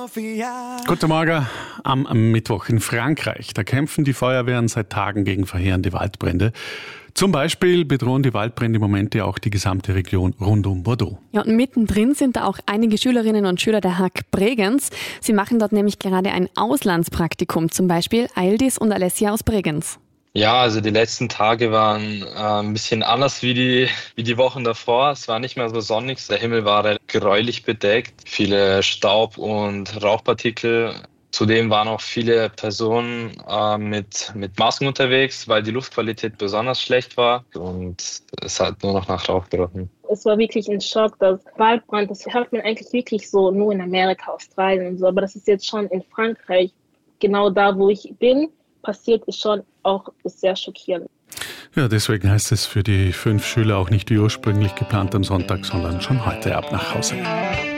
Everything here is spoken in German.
Guten Morgen. Am Mittwoch in Frankreich, da kämpfen die Feuerwehren seit Tagen gegen verheerende Waldbrände. Zum Beispiel bedrohen die Waldbrände im Moment ja auch die gesamte Region rund um Bordeaux. Ja, und mittendrin sind da auch einige Schülerinnen und Schüler der HAK Bregenz. Sie machen dort nämlich gerade ein Auslandspraktikum, zum Beispiel Aildis und Alessia aus Bregenz. Ja, also die letzten Tage waren ein bisschen anders wie die Wochen davor. Es war nicht mehr so sonnig, der Himmel war gräulich bedeckt, viele Staub- und Rauchpartikel. Zudem waren auch viele Personen mit Masken unterwegs, weil die Luftqualität besonders schlecht war und es hat nur noch nach Rauch gerochen. Es war wirklich ein Schock, dass Waldbrand, das hört man eigentlich wirklich so nur in Amerika, Australien und so, aber das ist jetzt schon in Frankreich, genau da, wo ich bin, passiert, ist schon auch sehr schockierend. Ja, deswegen heißt es für die 5 Schüler auch nicht wie ursprünglich geplant am Sonntag, sondern schon heute ab nach Hause.